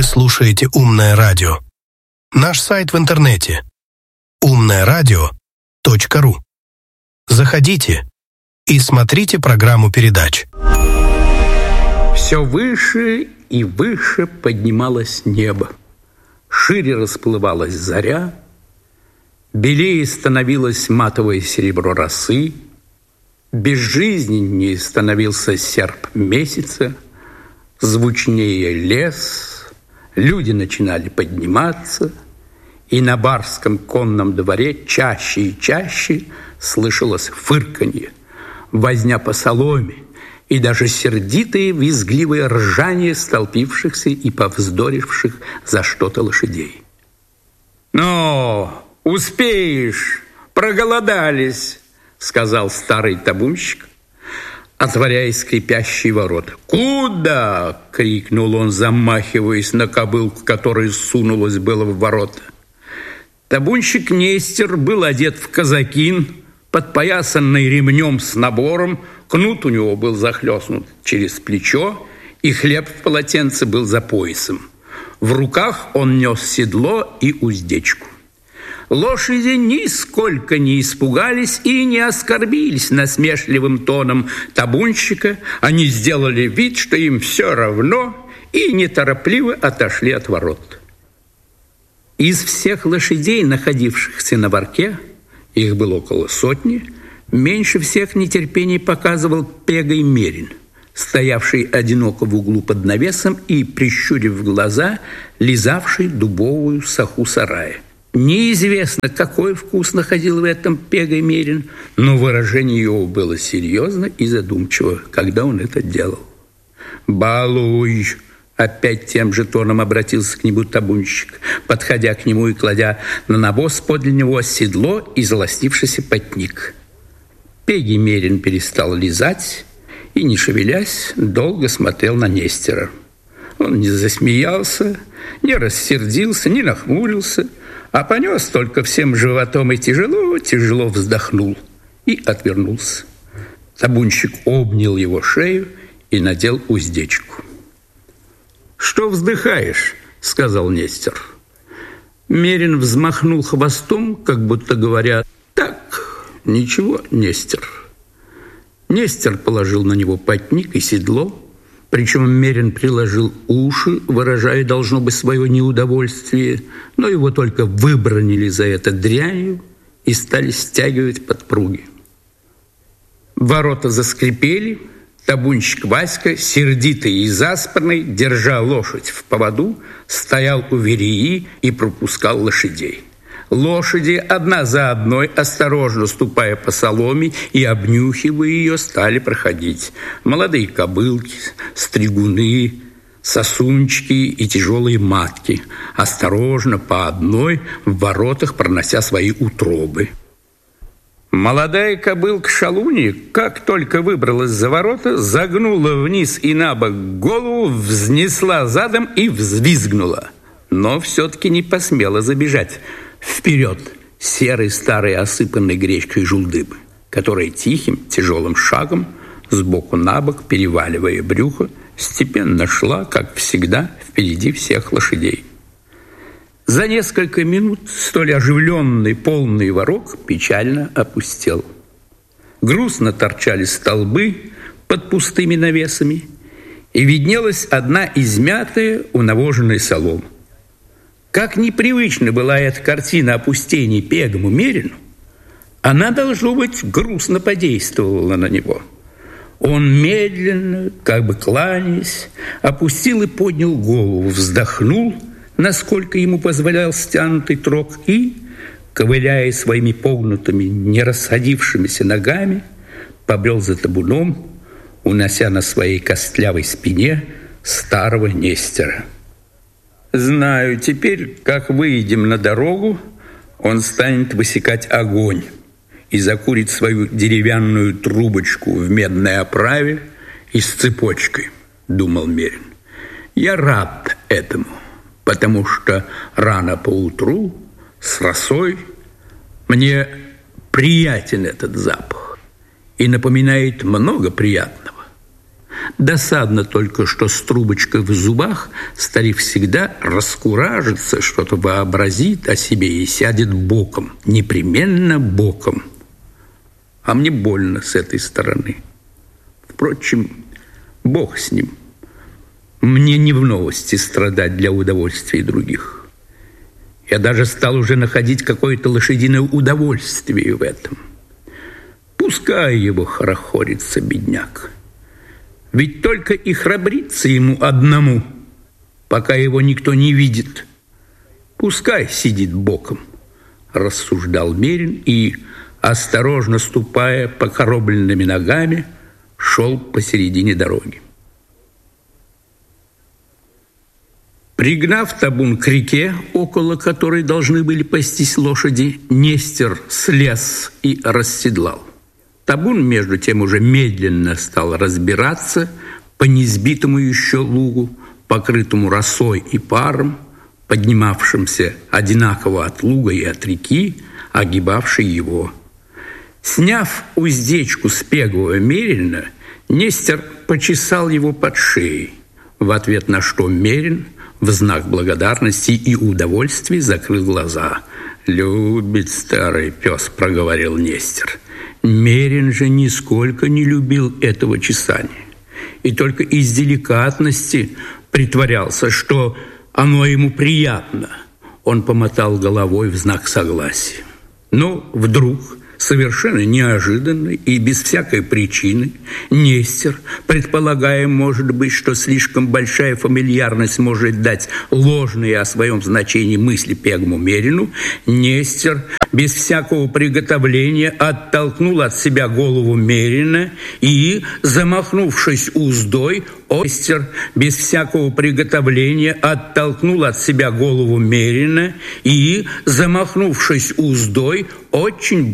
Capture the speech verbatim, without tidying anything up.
Вы слушаете «Умное радио». Наш сайт в интернете умное радио точка ру. Заходите и смотрите программу передач. Все выше и выше поднималось небо. Шире расплывалась заря, белее становилось матовое серебро росы, безжизненнее становился серп месяца, звучнее лес, люди начинали подниматься, и на барском конном дворе чаще и чаще слышалось фырканье, возня по соломе и даже сердитые визгливые ржания столпившихся и повздоривших за что-то лошадей. «Ну, успеешь, проголодались», — сказал старый табунщик, отворяя скрипящие ворота. «Куда?» — крикнул он, замахиваясь на кобылку, которая сунулась было в ворота. Табунщик Нестер был одет в казакин, подпоясанный ремнем с набором, кнут у него был захлестнут через плечо, и хлеб в полотенце был за поясом. В руках он нес седло и уздечку. Лошади нисколько не испугались и не оскорбились насмешливым тоном табунщика. Они сделали вид, что им все равно, и неторопливо отошли от ворот. Из всех лошадей, находившихся на ворке, их было около сотни, меньше всех нетерпений показывал Пегой Мерин, стоявший одиноко в углу под навесом и, прищурив глаза, лизавший дубовую саху сарая. Неизвестно, какой вкус находил в этом Пегой Мерин, но выражение его было серьезно и задумчиво, когда он это делал. «Балуй!» — опять тем же тоном обратился к нему табунщик, подходя к нему и кладя на навоз подле него седло и золостившийся потник. Пегий Мерин перестал лизать и, не шевелясь, долго смотрел на Нестера. Он не засмеялся, не рассердился, не нахмурился, а понес только всем животом и тяжело-тяжело вздохнул и отвернулся. Табунщик обнял его шею и надел уздечку. «Что вздыхаешь?» — сказал Нестер. Мерин взмахнул хвостом, как будто говоря: «Так, ничего, Нестер». Нестер положил на него потник и седло, причем Мерин приложил уши, выражая, должно быть, свое неудовольствие, но его только выбранили за это дрянью и стали стягивать подпруги. Ворота заскрипели. Табунщик Васька, сердитый и заспанный, держа лошадь в поводу, стоял у вереи и пропускал лошадей. Лошади, одна за одной, осторожно ступая по соломе и обнюхивая ее, стали проходить. Молодые кобылки, стригуны, сосунчики и тяжелые матки, осторожно по одной в воротах пронося свои утробы. Молодая кобылка Шалунья, как только выбралась за ворота, загнула вниз и набок голову, взнесла задом и взвизгнула, но все-таки не посмела забежать вперед серой старой осыпанной гречкой жулдыбы, которая тихим тяжелым шагом, сбоку на бок, переваливая брюхо, степенно шла, как всегда, впереди всех лошадей. За несколько минут столь оживленный полный ворок печально опустел. Грустно торчали столбы под пустыми навесами, и виднелась одна измятая унавоженная солома. Как непривычна была эта картина опустений Пегому Мерину, она, должно быть, грустно подействовала на него. Он медленно, как бы кланяясь, опустил и поднял голову, вздохнул, насколько ему позволял стянутый трог, и, ковыляя своими погнутыми, не рассадившимися ногами, побрел за табуном, унося на своей костлявой спине старого Нестера. Знаю, теперь, как выйдем на дорогу, он станет высекать огонь и закурит свою деревянную трубочку в медной оправе и с цепочкой, думал Мерин. Я рад этому, потому что рано поутру с росой мне приятен этот запах и напоминает много приятного. Досадно только, что с трубочкой в зубах старик всегда раскуражится, что-то вообразит о себе и сядет боком, непременно боком. А мне больно с этой стороны. Впрочем, Бог с ним. Мне не в новости страдать для удовольствия других. Я даже стал уже находить какое-то лошадиное удовольствие в этом. Пускай его хорохорится, бедняк. Ведь только и храбрится ему одному, пока его никто не видит. Пускай сидит боком, рассуждал Мерин и, осторожно ступая покоробленными ногами, шел посередине дороги. Пригнав табун к реке, около которой должны были пастись лошади, Нестер слез и расседлал. Табун, между тем, уже медленно стал разбираться по несбитому еще лугу, покрытому росой и паром, поднимавшимся одинаково от луга и от реки, огибавшей его. Сняв уздечку с пегового Мерина, Нестер почесал его под шеей, в ответ на что Мерин в знак благодарности и удовольствия закрыл глаза. «Любит старый пес», — проговорил Нестер. Мерин же нисколько не любил этого чесания и только из деликатности притворялся, что оно ему приятно. Он помотал головой в знак согласия. Но вдруг, совершенно неожиданно и без всякой причины, Нестер, предполагая, может быть, что слишком большая фамильярность может дать ложные о своем значении мысли пегому Мерину, Нестер без всякого приготовления оттолкнул от себя голову Мерина и, замахнувшись уздой, Нестер без всякого приготовления оттолкнул от себя голову Мерина и, замахнувшись уздой, очень